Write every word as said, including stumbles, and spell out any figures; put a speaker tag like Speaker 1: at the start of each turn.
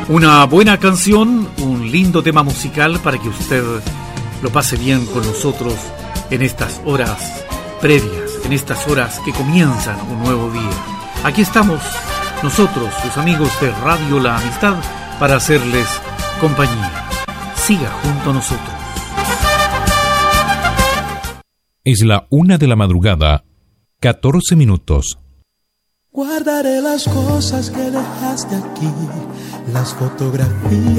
Speaker 1: Una buena canción, un lindo tema musical para que usted lo pase bien con nosotros en estas horas previas, en estas horas que comienzan un nuevo día. Aquí estamos nosotros, sus amigos de Radio La Amistad, para hacerles compañía. Siga junto a nosotros.
Speaker 2: Es la una de la madrugada, catorce minutos.
Speaker 3: Guardaré las cosas que dejaste aquí, las fotografías